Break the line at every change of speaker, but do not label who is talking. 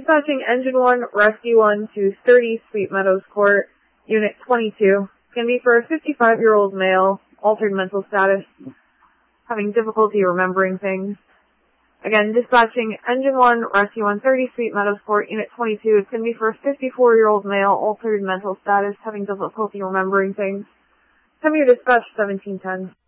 Dispatching Engine 1, Rescue 1 to 30 Sweet Meadows Court, Unit 22. Can be for a 55-year-old male, altered mental status, having difficulty remembering things. Again, dispatching Engine 1, Rescue 1, 30 Sweet Meadows Court, Unit 22. It's going to be for a 54-year-old male, altered mental status, having difficulty remembering things. Come here, dispatch 1710.